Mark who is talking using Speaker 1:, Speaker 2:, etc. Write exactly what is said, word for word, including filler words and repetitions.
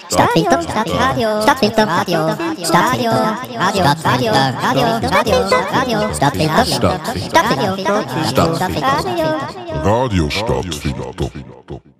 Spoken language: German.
Speaker 1: Stadtfilter, Stadtradio, Stadtfilter, Radio, Stadtfilter, Radio, Radio, Radio, Radio, Stadtfilter, Stadtfilter, Stadtfilter, Stadtfilter,
Speaker 2: Radio Stadtfilter.